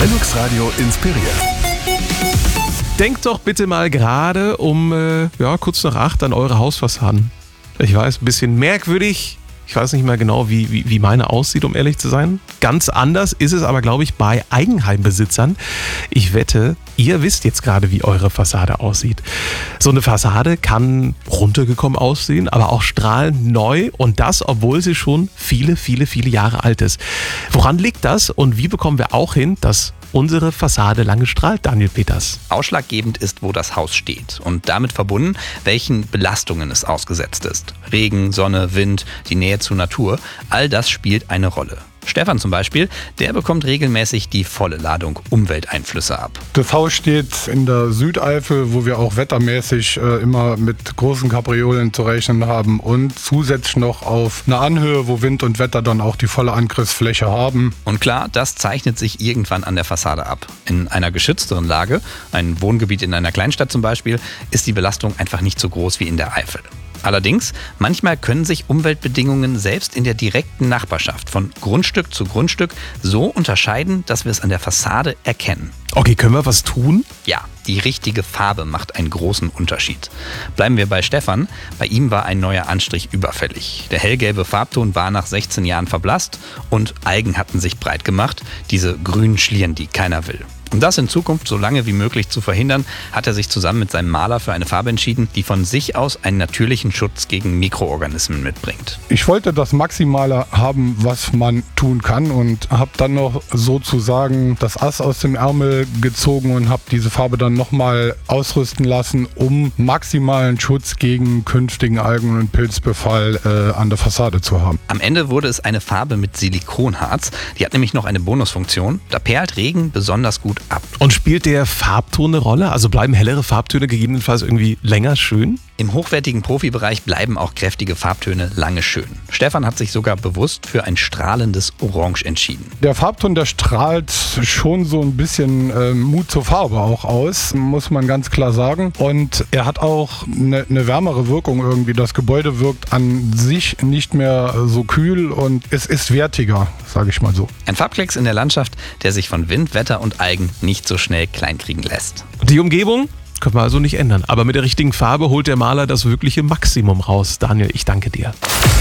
Velux Radio inspiriert. Denkt doch bitte mal gerade um kurz nach 8 an eure Hausfassaden. Ich weiß, ein bisschen merkwürdig. Ich weiß nicht mehr genau, wie meine aussieht, um ehrlich zu sein. Ganz anders ist es aber, glaube ich, bei Eigenheimbesitzern. Ich wette, ihr wisst jetzt gerade, wie eure Fassade aussieht. So eine Fassade kann runtergekommen aussehen, aber auch strahlend neu, und das, obwohl sie schon viele, viele, viele Jahre alt ist. Woran liegt das und wie bekommen wir auch hin, dass unsere Fassade lange strahlt, Daniel Peters? Ausschlaggebend ist, wo das Haus steht und damit verbunden, welchen Belastungen es ausgesetzt ist. Regen, Sonne, Wind, die Nähe zur Natur, all das spielt eine Rolle. Stefan zum Beispiel, der bekommt regelmäßig die volle Ladung Umwelteinflüsse ab. Das Haus steht in der Südeifel, wo wir auch wettermäßig immer mit großen Kapriolen zu rechnen haben, und zusätzlich noch auf einer Anhöhe, wo Wind und Wetter dann auch die volle Angriffsfläche haben. Und klar, das zeichnet sich irgendwann an der Fassade ab. In einer geschützteren Lage, ein Wohngebiet in einer Kleinstadt zum Beispiel, ist die Belastung einfach nicht so groß wie in der Eifel. Allerdings, manchmal können sich Umweltbedingungen selbst in der direkten Nachbarschaft von Grundstück zu Grundstück so unterscheiden, dass wir es an der Fassade erkennen. Okay, können wir was tun? Ja, die richtige Farbe macht einen großen Unterschied. Bleiben wir bei Stefan. Bei ihm war ein neuer Anstrich überfällig. Der hellgelbe Farbton war nach 16 Jahren verblasst und Algen hatten sich breit gemacht. Diese grünen Schlieren, die keiner will. Um das in Zukunft so lange wie möglich zu verhindern, hat er sich zusammen mit seinem Maler für eine Farbe entschieden, die von sich aus einen natürlichen Schutz gegen Mikroorganismen mitbringt. Ich wollte das Maximale haben, was man tun kann, und habe dann noch sozusagen das Ass aus dem Ärmel gezogen und habe diese Farbe dann nochmal ausrüsten lassen, um maximalen Schutz gegen künftigen Algen- und Pilzbefall an der Fassade zu haben. Am Ende wurde es eine Farbe mit Silikonharz. Die hat nämlich noch eine Bonusfunktion. Da perlt Regen besonders gut ab. Und spielt der Farbton eine Rolle? Also bleiben hellere Farbtöne gegebenenfalls irgendwie länger schön? Im hochwertigen Profibereich bleiben auch kräftige Farbtöne lange schön. Stefan hat sich sogar bewusst für ein strahlendes Orange entschieden. Der Farbton, der strahlt schon so ein bisschen Mut zur Farbe auch aus, muss man ganz klar sagen. Und er hat auch eine wärmere Wirkung irgendwie. Das Gebäude wirkt an sich nicht mehr so kühl und es ist wertiger, sage ich mal so. Ein Farbklecks in der Landschaft, der sich von Wind, Wetter und Algen nicht so schnell kleinkriegen lässt. Die Umgebung können wir also nicht ändern. Aber mit der richtigen Farbe holt der Maler das wirkliche Maximum raus. Daniel, ich danke dir.